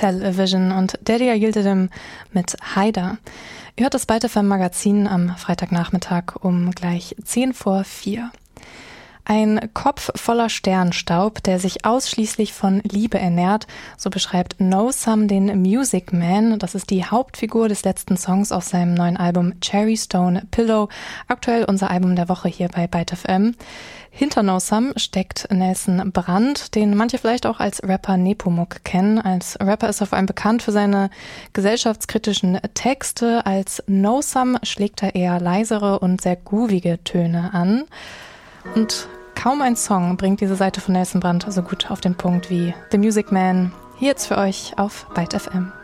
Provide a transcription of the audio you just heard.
Television und Daddy I Yielded Him mit Haida. Ihr hört das Byte FM Magazin am Freitagnachmittag um gleich 4:10. Ein Kopf voller Sternstaub, der sich ausschließlich von Liebe ernährt, so beschreibt Know Some den Music Man. Das ist die Hauptfigur des letzten Songs auf seinem neuen Album Cherry Stone Pillow. Aktuell unser Album der Woche hier bei Byte FM. Hinter Know Some steckt Nelson Brandt, den manche vielleicht auch als Rapper Nepomuk kennen. Als Rapper ist er vor allem bekannt für seine gesellschaftskritischen Texte. Als Know Some schlägt er eher leisere und sehr groovige Töne an. Und kaum ein Song bringt diese Seite von Nelson Brandt so gut auf den Punkt wie The Music Man. Hier jetzt für euch auf Byte FM.